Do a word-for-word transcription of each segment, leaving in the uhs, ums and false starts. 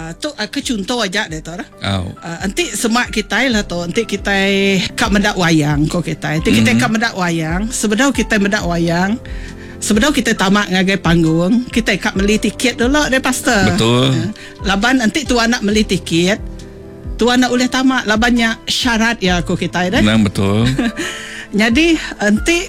Uh, tu uh, ke contoh aja deh tu lah. Oh. Uh, nanti semak kita lah tu. Nanti kita kat mendak wayang ko kita. Nanti kita mm-hmm. kat mendak wayang. Sebenarnya kita mendak wayang. Sebenarnya kita tamak ngagai panggung. Kita kat beli tiket dulu deh pastor. Betul. Uh, laban nanti tu anak beli tiket. Tu anak boleh tamak. Labannya syarat ya ko kita deh. Nah, betul. Jadi nanti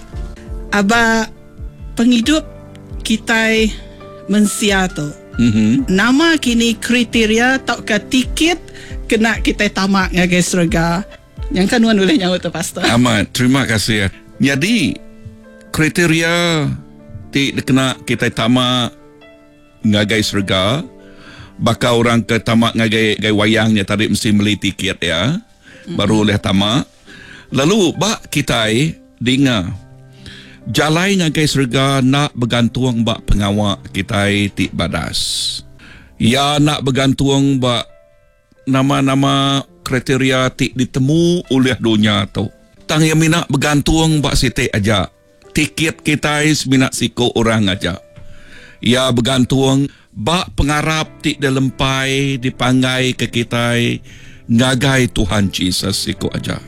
aba penghidup kita mensia tu. Mm-hmm. Nama kini kriteria tak ke tiket kena kita tamak ngagai surga. Yang kan wan boleh nyawa tu pastor. Amat, terima kasih. Jadi kriteria ti kena kita tamak ngagai surga. Baka orang ke tamak ngagai gai wayangnya tadi mesti beli tiket ya. Mm-hmm. Baru boleh tamak. Lalu bak kita dengar jalai ngagai surga nak bergantung bak pengawak kita ti badas. Ya nak bergantung bak nama-nama kriteria ti ditemu oleh dunia tu. Tang yang minat bergantung bak siti aja. Tiket kita minat siko orang aja. Ya bergantung bak pengarap ti dalempai dipangai ke kita ngagai Tuhan Yesus siko aja.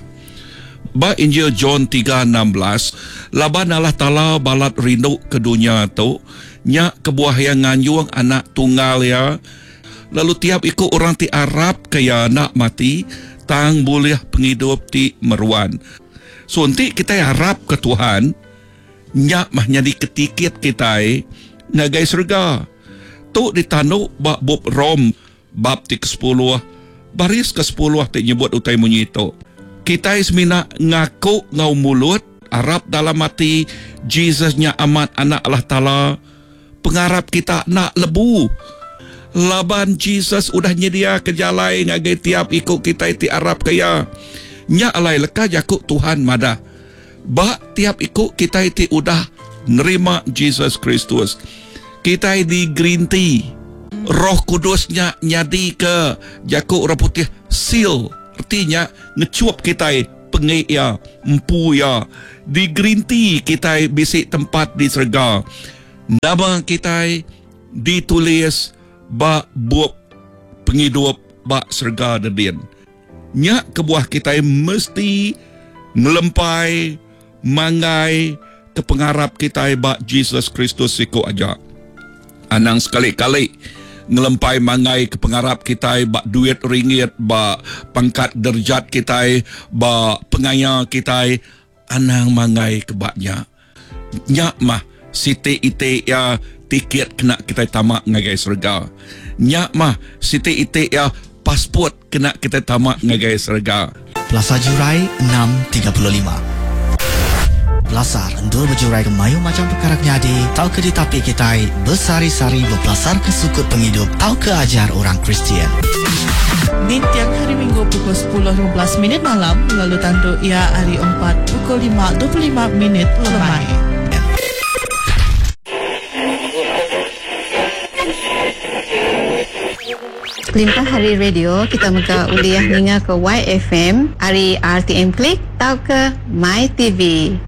Ba Injil John tiga enam belas laban Allah Ta'ala balat rindu ke dunia tu nya kebuah yang nganyuang anak tunggal ya. Lalu tiap ikut orang ti Arab kaya nak mati tang boleh penghidup ti meruan. So nanti kita harap ke Tuhan nya mah nyadi ketikit kita ngagai surga. Tu ditanu bab Bob Rom bab ti ke sepuluh baris ke sepuluh ti nyebut utai munyi tu. Kita ismina ngaku ngau mulut Arab dalam hati Jesusnya amat anak Allah Ta'ala. Pengarap kita nak lebu. Laban Jesus udah nyedia kejalai ngagai tiap ikut kita iti Arab kaya. Nya alai leka jakuk Tuhan madah. Ba tiap ikut kita iti udah nerima Jesus Kristus. Kita di green tea. Roh Kudusnya nyadi ke jakuk roh putih seal. Artinya ngecuap kita pengai ya, empu ya. Di green tea kita bisik tempat di surga. Nama kita ditulis ba buat penghidup ba surga dedin. Nya kebuah kita mesti ngelempai mangai ke pengarap kita ba Jesus Kristus siku aja. Anang sekali-kali ngelempai mangai ke pengarap kita bak duit ringgit bak pangkat derjat kita bak pengaya kita anang mangai ke baknya nyak mah siti ite ya tiket kena kita tamak ngagai surga nyak mah siti ite ya pasport kena kita tamak ngagai surga. Plaza Jurai enam tiga puluh lima Belasar endur berjurai ke mayu macam perkara nyadi. Tau ke ditapi kita bersari-sari berpelasar ke sukut penghidup. Tau ke ajar orang Kristian. Di tiap hari Minggu pukul sepuluh lima belas minit malam. Lalu tandu ia hari empat pukul lima dua puluh lima minit lemai. Limpah Hari Radio kita muka uliah ninga ke Y F M hari R T M Klik tau ke My T V.